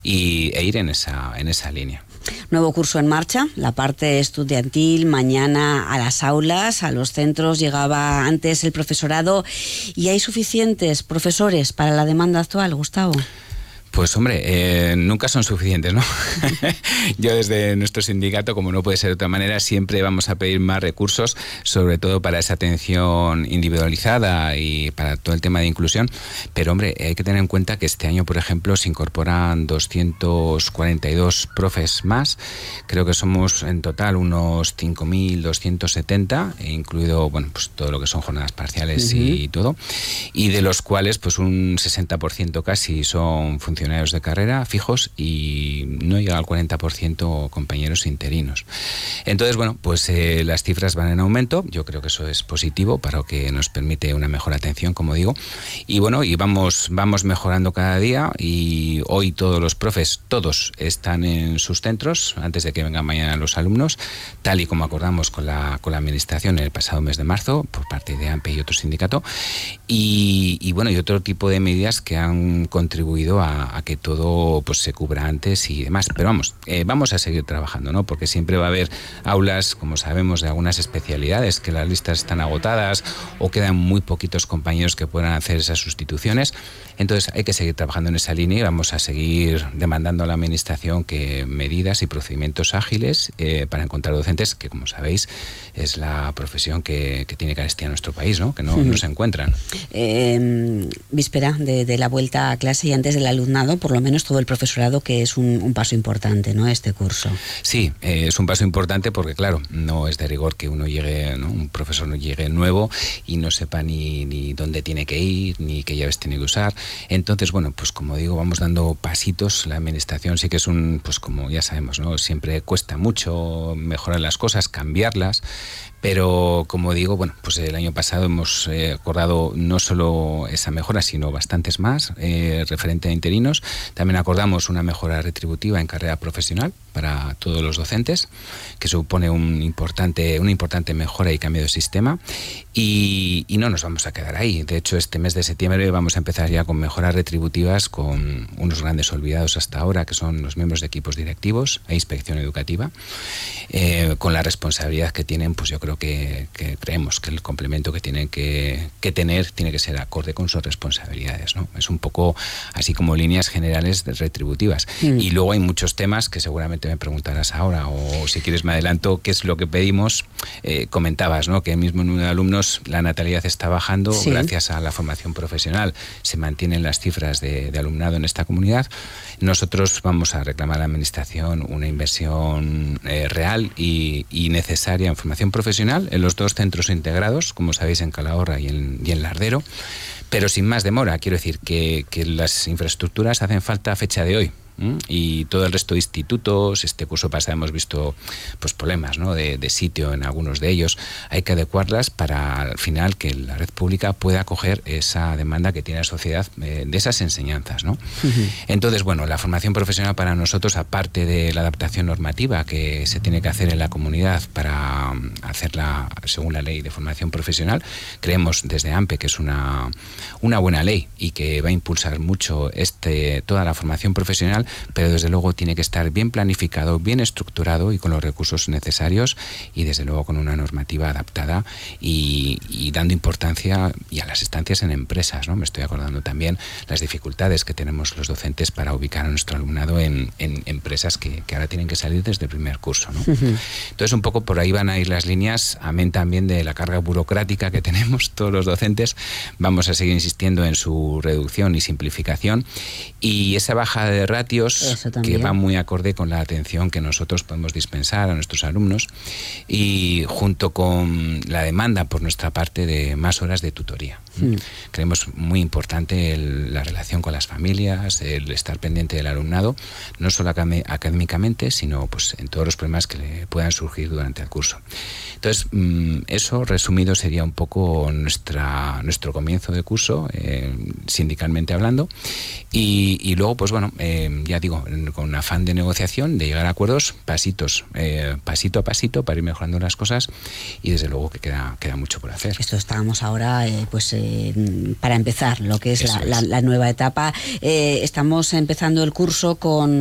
e ir en esa línea. Nuevo curso en marcha, la parte estudiantil, mañana a las aulas, a los centros, llegaba antes el profesorado. ¿Y hay suficientes profesores para la demanda actual, Gustavo? Pues hombre, nunca son suficientes, ¿no? Yo desde nuestro sindicato, como no puede ser de otra manera, siempre vamos a pedir más recursos, sobre todo para esa atención individualizada y para todo el tema de inclusión. Pero hombre, hay que tener en cuenta que este año, por ejemplo, se incorporan 242 profes más. Creo que somos en total unos 5.270, incluido, bueno, pues todo lo que son jornadas parciales y todo. Y de los cuales, pues un 60% casi son funcionarios de carrera fijos y no llega al 40% compañeros interinos. Entonces, bueno, pues las cifras van en aumento. Yo creo que eso es positivo para que nos permite una mejor atención, como digo. Y bueno, y vamos mejorando cada día, y hoy todos los profes, todos están en sus centros antes de que vengan mañana los alumnos, tal y como acordamos con la administración el pasado mes de marzo por parte de AMPE y otro sindicato. Y bueno, y otro tipo de medidas que han contribuido a que todo pues se cubra antes y demás. Pero vamos a seguir trabajando, ¿no? Porque siempre va a haber aulas, como sabemos, de algunas especialidades que las listas están agotadas o quedan muy poquitos compañeros que puedan hacer esas sustituciones. Entonces hay que seguir trabajando en esa línea y vamos a seguir demandando a la administración que medidas y procedimientos ágiles para encontrar docentes, que como sabéis es la profesión que tiene carestía en nuestro país, ¿no? Que no se encuentran. Víspera de la vuelta a clase y antes del alumnado, por lo menos todo el profesorado, que es un paso importante, ¿no?, este curso. Sí, es un paso importante porque, claro, no es de rigor que uno llegue, ¿no?, un profesor no llegue nuevo y no sepa ni dónde tiene que ir, ni qué llaves tiene que usar. Entonces, bueno, pues como digo, vamos dando pasitos. La administración sí que es pues como ya sabemos, ¿no?, siempre cuesta mucho mejorar las cosas, cambiarlas. Pero, como digo, bueno, pues el año pasado hemos acordado no solo esa mejora, sino bastantes más referente a interinos. También acordamos una mejora retributiva en carrera profesional para todos los docentes, que supone una importante mejora y cambio de sistema. Y no nos vamos a quedar ahí. De hecho, este mes de septiembre vamos a empezar ya con mejoras retributivas con unos grandes olvidados hasta ahora, que son los miembros de equipos directivos e inspección educativa, con la responsabilidad que tienen. Pues yo creo que creemos que el complemento que tienen que tener tiene que ser acorde con sus responsabilidades, ¿no? Es un poco así como líneas generales retributivas. Y luego hay muchos temas que seguramente me preguntarás ahora, o si quieres me adelanto qué es lo que pedimos. Comentabas, ¿no?, que el mismo número de alumnos, la natalidad está bajando. Sí. Gracias a la formación profesional se mantienen las cifras de alumnado en esta comunidad. Nosotros vamos a reclamar a la administración una inversión real y necesaria en formación profesional en los dos centros integrados, como sabéis, en Calahorra y en Lardero, pero sin más demora. Quiero decir que las infraestructuras hacen falta a fecha de hoy. Y todo el resto de institutos, este curso pasado hemos visto pues problemas, ¿no?, de sitio en algunos de ellos. Hay que adecuarlas para al final que la red pública pueda acoger esa demanda que tiene la sociedad de esas enseñanzas, ¿no? Entonces, bueno, la formación profesional para nosotros, aparte de la adaptación normativa que se tiene que hacer en la comunidad para hacerla según la ley de formación profesional, creemos desde AMPE que es una buena ley y que va a impulsar mucho toda la formación profesional, pero desde luego tiene que estar bien planificado, bien estructurado y con los recursos necesarios, y desde luego con una normativa adaptada y dando importancia y a las estancias en empresas, ¿no? Me estoy acordando también las dificultades que tenemos los docentes para ubicar a nuestro alumnado en empresas que ahora tienen que salir desde el primer curso, ¿no? Entonces, un poco por ahí van a ir las líneas, amén también de la carga burocrática que tenemos todos los docentes. Vamos a seguir insistiendo en su reducción y simplificación, y esa bajada de ratios que va muy acorde con la atención que nosotros podemos dispensar a nuestros alumnos, y junto con la demanda por nuestra parte de más horas de tutoría. Creemos muy importante la relación con las familias, el estar pendiente del alumnado, no solo académicamente, sino pues en todos los problemas que le puedan surgir durante el curso. Entonces, eso resumido sería un poco nuestro comienzo de curso, sindicalmente hablando, y luego, pues bueno, ya digo, con afán de negociación, de llegar a acuerdos, pasito a pasito, para ir mejorando las cosas, y desde luego que queda mucho por hacer. Esto estábamos ahora, para empezar lo que es la nueva etapa. Estamos empezando el curso con